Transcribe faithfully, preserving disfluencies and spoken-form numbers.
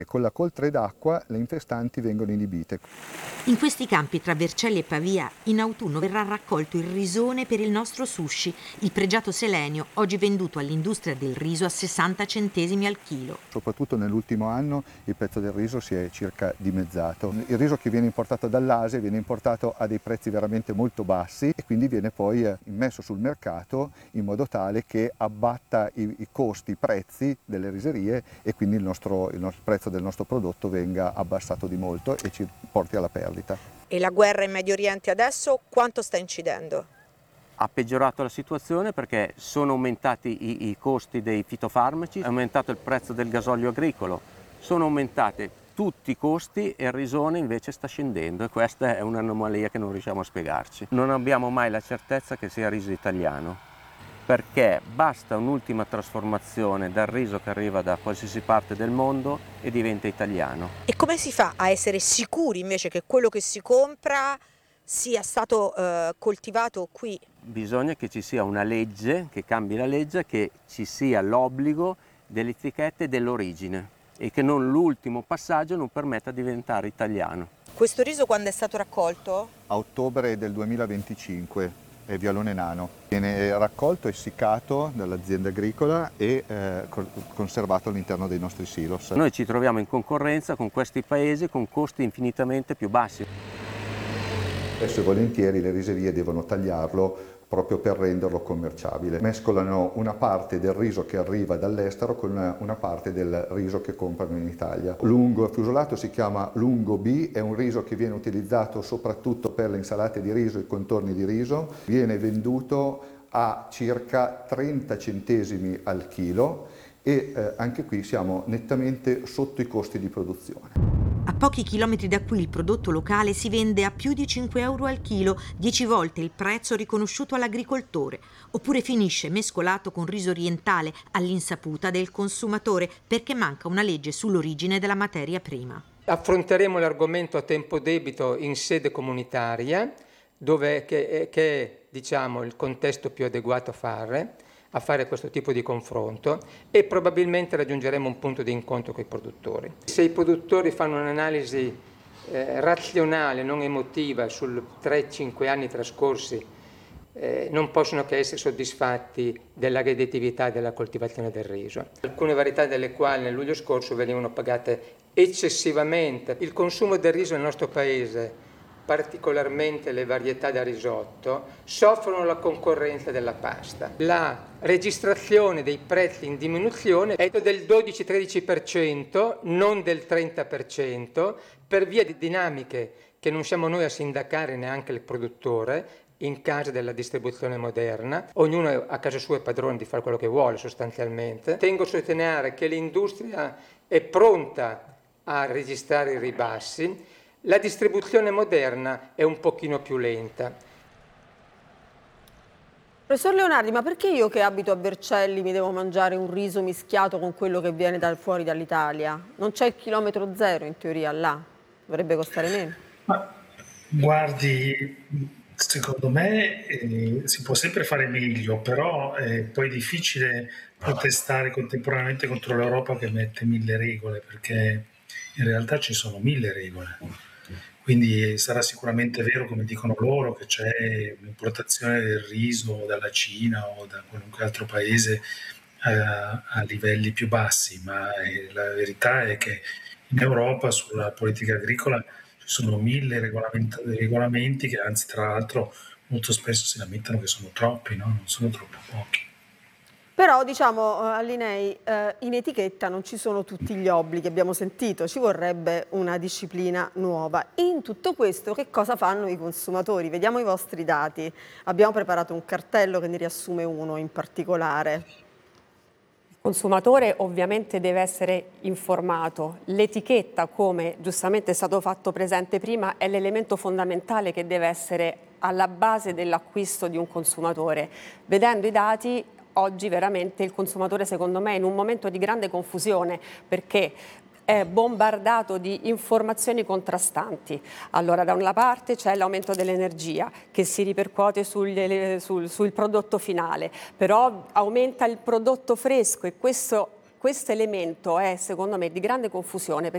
E con la coltre d'acqua le infestanti vengono inibite. In questi campi tra Vercelli e Pavia in autunno verrà raccolto il risone per il nostro sushi, il pregiato selenio, oggi venduto all'industria del riso a sessanta centesimi al chilo. Soprattutto nell'ultimo anno il prezzo del riso si è circa dimezzato. Il riso che viene importato dall'Asia viene importato a dei prezzi veramente molto bassi e quindi viene poi immesso sul mercato in modo tale che abbatta i, i costi, i prezzi delle riserie e quindi il nostro, il nostro prezzo del nostro prodotto venga abbassato di molto e ci porti alla perdita. E la guerra in Medio Oriente adesso quanto sta incidendo? Ha peggiorato la situazione perché sono aumentati i, i costi dei fitofarmaci, è aumentato il prezzo del gasolio agricolo, sono aumentati tutti i costi e il risone invece sta scendendo e questa è un'anomalia che non riusciamo a spiegarci. Non abbiamo mai la certezza che sia riso italiano, perché basta un'ultima trasformazione dal riso che arriva da qualsiasi parte del mondo e diventa italiano. E come si fa a essere sicuri invece che quello che si compra sia stato eh, coltivato qui? Bisogna che ci sia una legge, che cambi la legge, che ci sia l'obbligo delle etichette dell'origine e che non l'ultimo passaggio non permetta di diventare italiano. Questo riso quando è stato raccolto? A ottobre del duemilaventicinque. È vialone nano. Viene raccolto, essiccato dall'azienda agricola e eh, conservato all'interno dei nostri silos. Noi ci troviamo in concorrenza con questi paesi con costi infinitamente più bassi. Spesso e volentieri le riserie devono tagliarlo proprio per renderlo commerciabile. Mescolano una parte del riso che arriva dall'estero con una, una parte del riso che comprano in Italia. Lungo fusolato si chiama lungo B, è un riso che viene utilizzato soprattutto per le insalate di riso e i contorni di riso. Viene venduto a circa trenta centesimi al chilo e eh, anche qui siamo nettamente sotto i costi di produzione. A pochi chilometri da qui il prodotto locale si vende a più di cinque euro al chilo, dieci volte il prezzo riconosciuto all'agricoltore, oppure finisce mescolato con riso orientale all'insaputa del consumatore perché manca una legge sull'origine della materia prima. Affronteremo l'argomento a tempo debito in sede comunitaria, dove che, che è diciamo, il contesto più adeguato a fare. a fare questo tipo di confronto e probabilmente raggiungeremo un punto di incontro con i produttori. Se i produttori fanno un'analisi eh, razionale, non emotiva, sul tre cinque anni trascorsi, eh, non possono che essere soddisfatti della redditività della coltivazione del riso. Alcune varietà delle quali nel luglio scorso venivano pagate eccessivamente. Il consumo del riso nel nostro paese, particolarmente le varietà da risotto, soffrono la concorrenza della pasta. La registrazione dei prezzi in diminuzione è del dodici tredici per cento, non del trenta per cento, per via di dinamiche che non siamo noi a sindacare, neanche il produttore, in casa della distribuzione moderna. Ognuno a casa sua è padrone di fare quello che vuole sostanzialmente. Tengo a sottolineare che l'industria è pronta a registrare i ribassi. La distribuzione moderna è un pochino più lenta. Professor Leonardi, ma perché io che abito a Vercelli mi devo mangiare un riso mischiato con quello che viene da fuori dall'Italia? Non c'è il chilometro zero in teoria là? Dovrebbe costare meno. Ma guardi, secondo me eh, si può sempre fare meglio, però è poi difficile protestare contemporaneamente contro l'Europa che mette mille regole, perché in realtà ci sono mille regole. Quindi sarà sicuramente vero, come dicono loro, che c'è un'importazione del riso dalla Cina o da qualunque altro paese a, a livelli più bassi, ma eh, la verità è che in Europa sulla politica agricola ci sono mille regolamenti, regolamenti che anzi tra l'altro molto spesso si lamentano che sono troppi, no? Non sono troppo pochi. Però diciamo Allinei, eh, in etichetta non ci sono tutti gli obblighi, abbiamo sentito, ci vorrebbe una disciplina nuova. In tutto questo che cosa fanno i consumatori? Vediamo i vostri dati. Abbiamo preparato un cartello che ne riassume uno in particolare. Il consumatore ovviamente deve essere informato. L'etichetta, come giustamente è stato fatto presente prima, è l'elemento fondamentale che deve essere alla base dell'acquisto di un consumatore. Vedendo i dati, oggi veramente il consumatore secondo me è in un momento di grande confusione perché è bombardato di informazioni contrastanti. Allora da una parte c'è l'aumento dell'energia che si ripercuote sul, sul, sul prodotto finale, però aumenta il prodotto fresco e questo, questo elemento è secondo me di grande confusione.